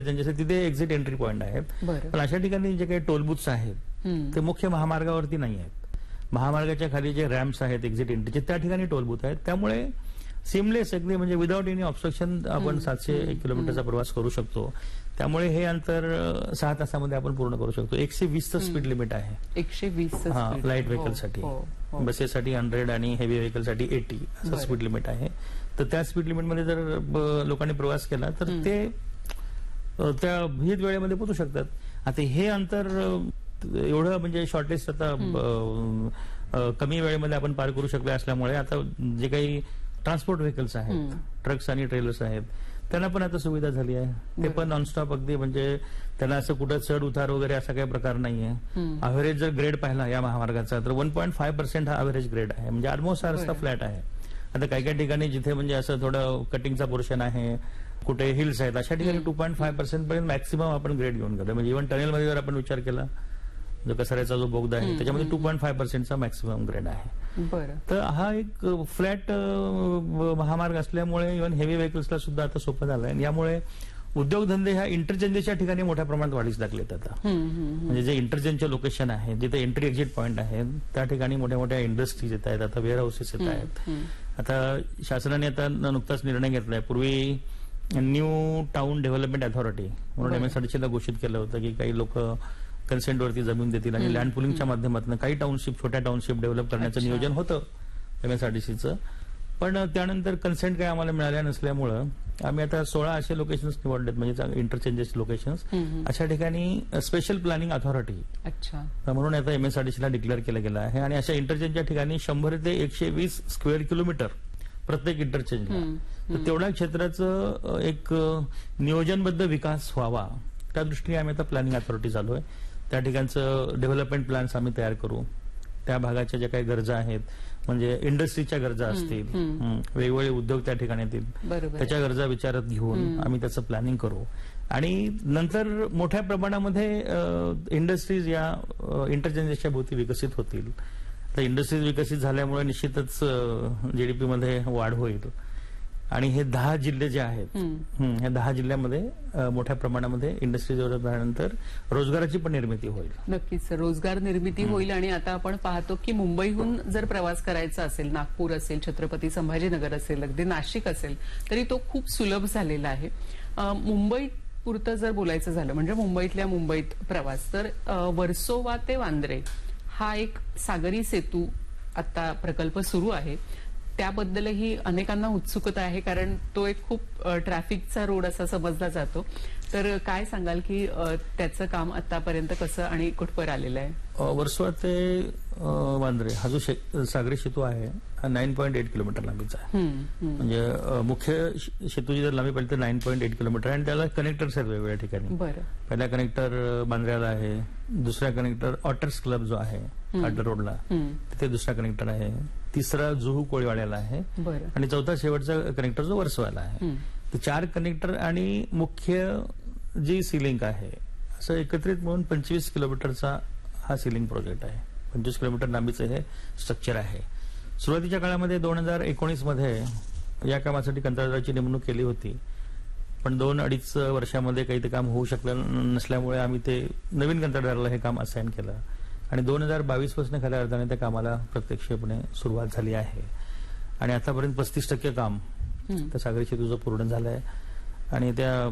ज्यांच्यासाठी तिथे exit entry point आहेत. पण अशा ठिकाणी जे काही टोल बुथ्स आहेत ते मुख्य महामार्गावरती नाही आहेत. महामार्गाच्या खाली जे रॅम्प्स आहेत एक्झिट एंट्रीचे त्या ठिकाणी टोल बुथ आहेत. त्यामुळे सिमलेस अगदी म्हणजे विदाउट एनी ऑब्स्ट्रक्शन आपण 700 किलोमीटरचा प्रवास करू शकतो. त्यामुळे हे अंतर 6 तासामध्ये आपण पूर्ण करू शकतो. 120चं स्पीड लिमिट आहे. 120 लाईट व्हेकलसाठी. बसेससाठी 100 आणि हेवी व्हेकलसाठी 80 असं स्पीड लिमिट आहे. तर त्या स्पीड लिमिटमध्ये जर लोकांनी प्रवास केला तर ते त्या विहित वेळेमध्ये पोहोचू शकतात. आता हे अंतर एवढं म्हणजे शॉर्टेस्ट आता कमी वेळेमध्ये आपण पार करू शकलो असल्यामुळे आता जे काही ट्रान्सपोर्ट व्हेकल्स आहेत, ट्रक्स आणि ट्रेलर्स आहेत, त्यांना पण आता सुविधा झाली आहे. ते पण नॉनस्टॉप अगदी म्हणजे त्यांना असं कुठं चढ उतार वगैरे असा काही प्रकार नाहीये. अव्हरेज जर ग्रेड पाहिला या महामार्गाचा तर 1.5% हा अव्हरेज ग्रेड आहे. म्हणजे ऑलमोस्ट हा रस्ता फ्लॅट आहे. आता काही काही ठिकाणी जिथे म्हणजे असं थोडं कटिंगचा पोर्शन आहे, कुठे हिल्स आहेत, अशा ठिकाणी 2.5% पर्यंत मॅक्सिमम आपण ग्रेड घेऊन गेलो. म्हणजे इव्हन टनेलमध्ये जर आपण विचार केला जो कसाऱ्याचा जो बोगदा आहे त्याच्यामध्ये 2.5%चा मॅक्सिमम ग्रेड आहे. तर हा एक फ्लॅट महामार्ग असल्यामुळे इव्हन हेवी व्हेकल्सला सुद्धा आता सोपं झालं आहे. यामुळे उद्योगधंदे ह्या इंटरचेंजेसच्या ठिकाणी मोठ्या प्रमाणात वाढीस लागलेत आता. म्हणजे जे इंटरचेंजचे लोकेशन आहे, जिथे एंट्री एक्झिट पॉईंट आहे, त्या ठिकाणी मोठ्या मोठ्या इंडस्ट्रीज येत आहेत, आता वेअर हाऊसेस येत आहेत. आता शासनाने आता नुकताच निर्णय घेतलाय. पूर्वी न्यू टाउन डेव्हलपमेंट अथॉरिटी म्हणून MSRDCला घोषित केलं होतं की काही लोक कन्सेंटवरती जमीन देतील आणि लँड पुलिंगच्या माध्यमातून काही टाउनशिप, छोट्या टाउनशिप डेव्हलप करण्याचं नियोजन होतं MSRDCचं. पण त्यानंतर कन्सेंट काही आम्हाला मिळाल्या नसल्यामुळं आम्ही आता 16 असे लोकेशन्स निवडलेत, म्हणजे इंटरचेंजेस लोकेशन्स. अशा ठिकाणी स्पेशल प्लॅनिंग अथॉरिटी म्हणून आता MSRDCला डिक्लेअर केलं गेलं आहे. आणि अशा इंटरचेंजच्या ठिकाणी 100 ते 120 स्क्वेअर किलोमीटर प्रत्येक इंटरचेंजला, तर तेवढ्या क्षेत्राचं एक नियोजनबद्ध विकास व्हावा त्या दृष्टीने आम्ही आता प्लॅनिंग अथॉरिटी चालू आहे. त्या ठिकाणचं डेव्हलपमेंट प्लॅन्स आम्ही तयार करू. त्या भागाच्या ज्या काही गरजा आहेत, म्हणजे इंडस्ट्रीच्या गरजा असतील, वेगवेगळे उद्योग त्या ठिकाणी येतील, त्याच्या गरजा विचारात घेऊन आम्ही त्याचं प्लॅनिंग करू. आणि नंतर मोठ्या प्रमाणामध्ये इंडस्ट्रीज या इंटरचेंजेसच्या भोवती विकसित होतील. तर इंडस्ट्रीज विकसित झाल्यामुळे निश्चितच GDP मध्ये वाढ होईल. आणि हे 10 जिल्हे जे आहेत, ह्या 10 जिल्ह्यामध्ये मोठ्या प्रमाणामध्ये इंडस्ट्रीज झाल्यानंतर रोजगाराची पण निर्मिती होईल. नक्कीच रोजगार निर्मिती होईल. आणि आता आपण पाहतो की मुंबईहून जर प्रवास करायचा असेल, नागपूर असेल, छत्रपती संभाजीनगर असेल, अगदी नाशिक असेल, तरी तो खूप सुलभ झालेला आहे. मुंबई पुरतं जर बोलायचं झालं म्हणजे मुंबईत प्रवास, तर वर्सोवा ते वांद्रे हा एक सागरी सेतू आता प्रकल्प सुरू आहे. त्याबद्दलही अनेकांना उत्सुकता आहे, कारण तो एक खूप ट्रॅफिकचा रोड असा समजला जातो. तर काय सांगाल की त्याचं काम आतापर्यंत कसं आणि कुठपर आलेलं आहे? वर्सोवा ते वांद्रे हा जो सागरी सेतू आहे हा 9.8 किलोमीटर लांबीचा आहे. म्हणजे मुख्य सेतूची जर लांबी पाहिली तर 9.8 किलोमीटर आहे. आणि त्याला कनेक्टर्स आहेत वेगवेगळ्या ठिकाणी. पहिला कनेक्टर बांद्र्याला आहे, दुसरा कनेक्टर ऑटर्स क्लब जो आहे काटर रोडला तिथे दुसरा कनेक्टर आहे, तिसरा जुहू कोळीवाड्याला आहे, आणि चौथा शेवटचा कनेक्टर जो वर्सोवाला आहे. तर 4 कनेक्टर आणि मुख्य जी सीलिंक आहे असं एकत्रित म्हणून 25 किलोमीटरचा हा सीलिंग प्रोजेक्ट आहे. 25 किलोमीटर लांबीचं हे स्ट्रक्चर आहे. सुरुवातीच्या काळामध्ये 2019 मध्ये या कामासाठी कंत्राटदाराची नेमणूक केली होती, पण 2-2.5 वर्षामध्ये काही ते काम होऊ शकलं नसल्यामुळे आम्ही ते नवीन कंत्राटदाराला हे काम असाइन केलं. आणि 2022 पासून खऱ्या अर्थाने त्या कामाला प्रत्यक्षपणे सुरुवात झाली आहे. आणि आतापर्यंत 35% काम त्या सागरी सेतूचं पूर्ण झालं आहे. आणि त्या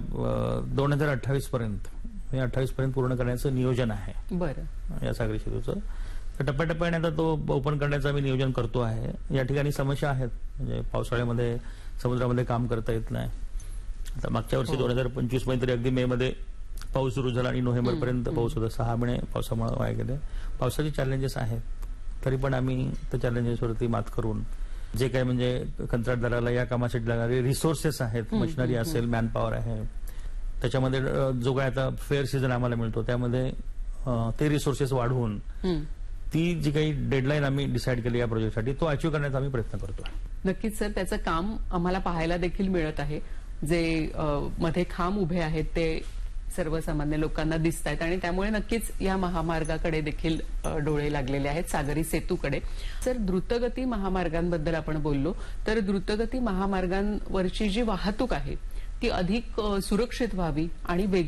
2028 पर्यंत पूर्ण करण्याचं नियोजन आहे या सागरी सेतूचं. तर टप्प्याटप्प्याने आता तो ओपन करण्याचं आम्ही नियोजन करतो आहे. या ठिकाणी समस्या आहेत, म्हणजे पावसाळ्यामध्ये समुद्रामध्ये काम करता येत नाही. आता मागच्या वर्षी 2025 मध्ये तरी अगदी मे मध्ये पाऊस सुरू झाला आणि नोव्हेंबरपर्यंत पाऊस होता. 6 महिने पावसामुळे वाया गेले. पावसाचे चॅलेंजेस आहेत, तरी पण आम्ही त्या चॅलेंजेसवरती मात करून जे काही म्हणजे कंत्राटदाराला या कामासाठी लागणारे रिसोर्सेस आहेत, मशिनरी असेल, मॅनपॉवर आहे, त्याच्यामध्ये जो काय आता फेअर सीझन आम्हाला मिळतो त्यामध्ये ते रिसोर्सेस वाढवून ती जी काही डेडलाईन आम्ही डिसाईड केली या प्रोजेक्टसाठी तो अचीव्ह करण्याचा आम्ही प्रयत्न करतो. नक्कीच सर, त्याचं काम आम्हाला पाहायला देखील मिळत आहे. जे मध्ये खांब उभे आहेत ते सर्वसामान्य लोकांना दिसत आहेत आणि त्यामुळे नक्कीच या महामार्गाकडे देखील डोळे लागलेले आहेत, सागरी सेतूकडे. सर, द्रुतगती महामार्गांबद्दल आपण बोललो, तर द्रुतगती महामार्गांवरची जी वाहतूक आहे ती अधिक सुरक्षित व्हावी आणि